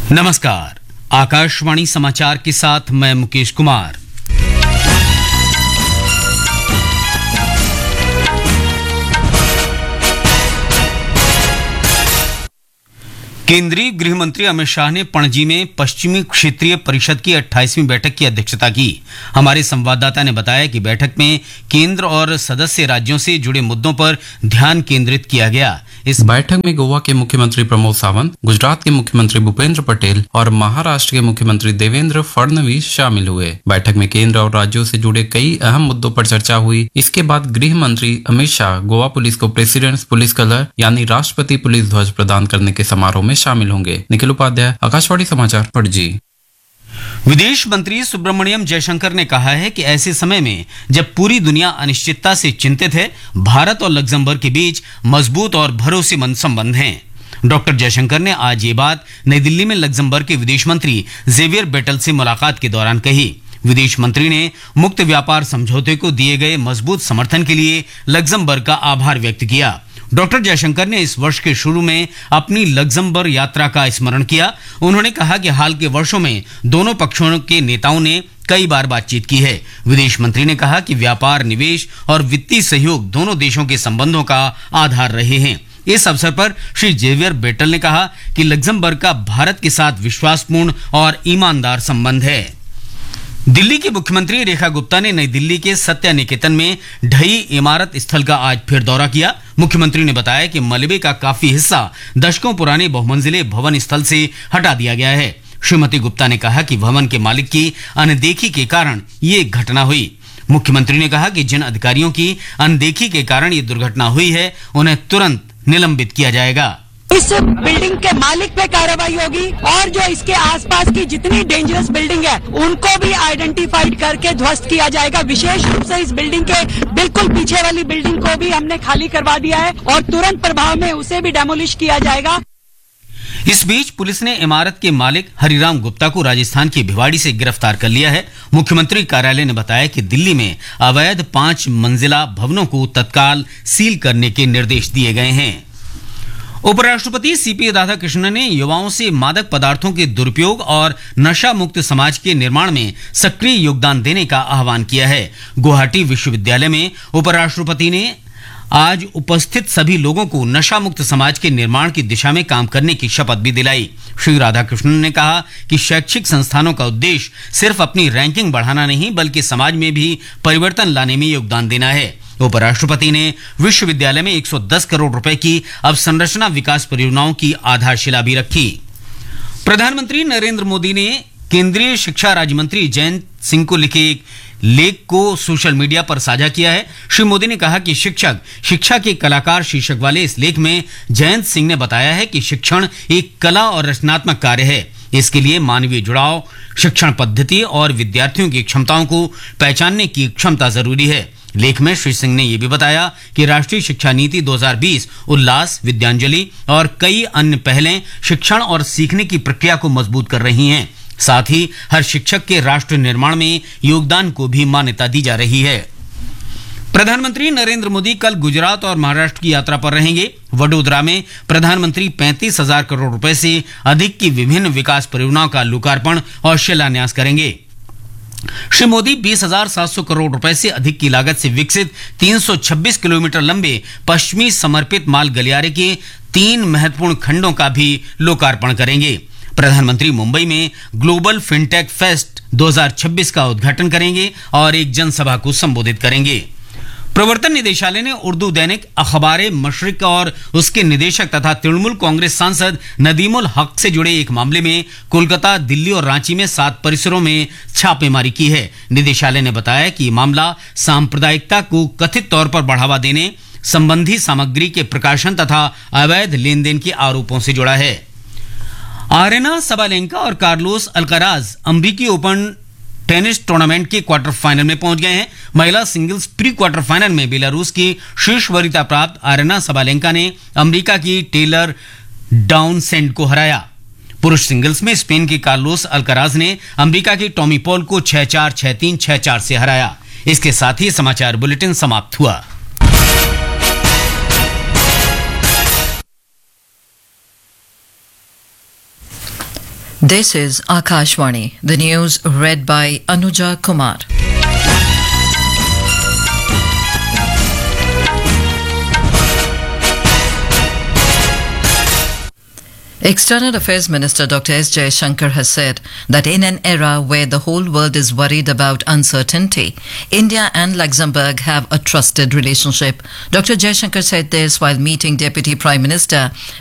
नमस्कार, आकाशवाणी समाचार के साथ मैं मुकेश कुमार। केंद्रीय गृह मंत्री अमित शाह ने पणजी में पश्चिमी क्षेत्रीय परिषद की 28वीं बैठक की अध्यक्षता की। हमारे संवाददाता ने बताया कि बैठक में केंद्र और सदस्य राज्यों से जुड़े मुद्दों पर ध्यान केंद्रित किया गया। इस बैठक में गोवा के मुख्यमंत्री प्रमोद सावंत, गुजरात के मुख्यमंत्री भूपेंद्र पटेल और महाराष्ट्र के मुख्यमंत्री देवेंद्र फडणवीस शामिल हुए। बैठक में केंद्र और राज्यों से जुड़े कई अहम मुद्दों पर चर्चा हुई। इसके बाद गृह मंत्री अमित शाह गोवा पुलिस को प्रेसिडेंट्स पुलिस कलर यानी राष्ट्रपति पुलिस ध्वज प्रदान करने के समारोह में शामिल होंगे। निखिल उपाध्याय, आकाशवाणी समाचार, पणजी। विदेश मंत्री सुब्रमण्यम जयशंकर ने कहा है कि ऐसे समय में जब पूरी दुनिया अनिश्चितता से चिंतित है, भारत और लग्जमबर्ग के बीच मजबूत और भरोसेमंद संबंध हैं। डॉक्टर जयशंकर ने आज ये बात नई दिल्ली में लग्जमबर्ग के विदेश मंत्री जेवियर बेटल से मुलाकात के दौरान कही। विदेश मंत्री ने मुक्त व्यापार समझौते को दिए गए मजबूत समर्थन के लिए लग्जमबर्ग का आभार व्यक्त किया। डॉक्टर जयशंकर ने इस वर्ष के शुरू में अपनी लग्जमबर्ग यात्रा का स्मरण किया। उन्होंने कहा कि हाल के वर्षों में दोनों पक्षों के नेताओं ने कई बार बातचीत की है। विदेश मंत्री ने कहा कि व्यापार, निवेश और वित्तीय सहयोग दोनों देशों के संबंधों का आधार रहे हैं। इस अवसर पर श्री जेवियर बेटल ने कहा कि लग्जमबर्ग का भारत के साथ विश्वासपूर्ण और ईमानदार संबंध है। दिल्ली की मुख्यमंत्री रेखा गुप्ता ने नई दिल्ली के सत्या निकेतन में ढही इमारत स्थल का आज फिर दौरा किया। मुख्यमंत्री ने बताया कि मलबे का काफी हिस्सा दशकों पुराने बहुमंजिले भवन स्थल से हटा दिया गया है। श्रीमती गुप्ता ने कहा कि भवन के मालिक की अनदेखी के कारण ये घटना हुई। मुख्यमंत्री ने कहा कि जिन अधिकारियों की अनदेखी के कारण ये दुर्घटना हुई है, उन्हें तुरंत निलंबित किया जाएगा। इस बिल्डिंग के मालिक पे कार्रवाई होगी और जो इसके आसपास की जितनी डेंजरस बिल्डिंग है उनको भी आइडेंटिफाइड करके ध्वस्त किया जाएगा। विशेष रूप से इस बिल्डिंग के बिल्कुल पीछे वाली बिल्डिंग को भी हमने खाली करवा दिया है और तुरंत प्रभाव में उसे भी डेमोलिश किया जाएगा। इस बीच पुलिस ने इमारत के मालिक हरिराम गुप्ता को राजस्थान की भिवाड़ी से गिरफ्तार कर लिया है। मुख्यमंत्री कार्यालय ने बताया कि दिल्ली में अवैध 5 मंजिला भवनों को तत्काल सील करने के निर्देश दिए गए हैं। उपराष्ट्रपति सीपी राधाकृष्णन ने युवाओं से मादक पदार्थों के दुरुपयोग और नशा मुक्त समाज के निर्माण में सक्रिय योगदान देने का आह्वान किया है। गुवाहाटी विश्वविद्यालय में उपराष्ट्रपति ने आज उपस्थित सभी लोगों को नशा मुक्त समाज के निर्माण की दिशा में काम करने की शपथ भी दिलाई। श्री राधाकृष्णन ने कहा कि शैक्षिक संस्थानों का उद्देश्य सिर्फ अपनी रैंकिंग बढ़ाना नहीं, बल्कि समाज में भी परिवर्तन लाने में योगदान देना है। उपराष्ट्रपति ने विश्वविद्यालय में 110 करोड़ रुपए की अवसंरचना विकास परियोजनाओं की आधारशिला भी रखी। प्रधानमंत्री नरेंद्र मोदी ने केंद्रीय शिक्षा राज्य मंत्री जयंत सिंह को लिखे एक लेख को सोशल मीडिया पर साझा किया है। श्री मोदी ने कहा कि शिक्षक शिक्षा के कलाकार शीर्षक वाले इस लेख में जयंत सिंह ने बताया है कि शिक्षण एक कला और रचनात्मक कार्य है। इसके लिए मानवीय जुड़ाव, शिक्षण पद्धति और विद्यार्थियों की क्षमताओं को पहचानने की क्षमता जरूरी है। लेख में श्री सिंह ने यह भी बताया कि राष्ट्रीय शिक्षा नीति 2020 उल्लास, विद्यांजलि और कई अन्य पहलें शिक्षण और सीखने की प्रक्रिया को मजबूत कर रही हैं। साथ ही हर शिक्षक के राष्ट्र निर्माण में योगदान को भी मान्यता दी जा रही है। प्रधानमंत्री नरेंद्र मोदी कल गुजरात और महाराष्ट्र की यात्रा पर रहेंगे। वडोदरा में प्रधानमंत्री 35,000 करोड़ रुपए से अधिक की विभिन्न विकास परियोजनाओं का लोकार्पण और शिलान्यास करेंगे। श्री मोदी 20,700 करोड़ रुपए से अधिक की लागत से विकसित 326 किलोमीटर लंबे पश्चिमी समर्पित माल गलियारे के 3 महत्वपूर्ण खंडों का भी लोकार्पण करेंगे। प्रधानमंत्री मुंबई में ग्लोबल फिनटेक फेस्ट 2026 का उद्घाटन करेंगे और एक जनसभा को संबोधित करेंगे। प्रवर्तन निदेशालय ने उर्दू दैनिक अखबार मशरिक और उसके निदेशक तथा तृणमूल कांग्रेस सांसद नदीमुल हक से जुड़े एक मामले में कोलकाता, दिल्ली और रांची में 7 परिसरों में छापेमारी की है। निदेशालय ने बताया कि मामला सांप्रदायिकता को कथित तौर पर बढ़ावा देने संबंधी सामग्री के प्रकाशन तथा अवैध लेन देन के आरोपों से जुड़ा है। आरेना सबालेंका और कार्लोस अल्काराज अमेरिकी ओपन टेनिस टूर्नामेंट के क्वार्टर फाइनल में पहुंच गए हैं। महिला सिंगल्स प्री क्वार्टर फाइनल में बेलारूस की शीर्ष वरीयता प्राप्त आरेना सबालेंका ने अमेरिका की टेलर डाउनसेंड को हराया। पुरुष सिंगल्स में स्पेन के कार्लोस अल्काराज ने अमेरिका की टॉमी पॉल को 6-4, 6-3, 6-4 से हराया। इसके साथ ही समाचार बुलेटिन समाप्त हुआ। This is Akashvani, the news read by Anuja Kumar. External Affairs Minister Dr. S. Jaishankar has said that in an era where the whole world is worried about uncertainty, India and Luxembourg have a trusted relationship. Dr. Jaishankar said this while meeting Deputy Prime Minister